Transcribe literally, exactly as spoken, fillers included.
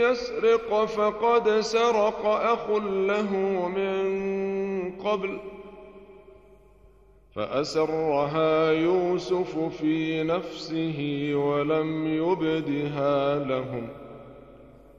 يسرق فقد سرق أخ له من قبل فأسرها يوسف في نفسه ولم يبدها لهم